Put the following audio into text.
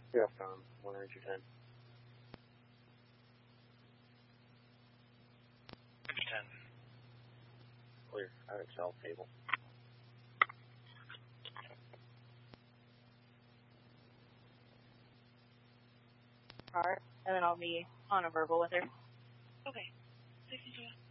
Yeah, from 110. 10. Clear. Out Excel table. Alright, and then I'll be on a verbal with her. Okay. 62.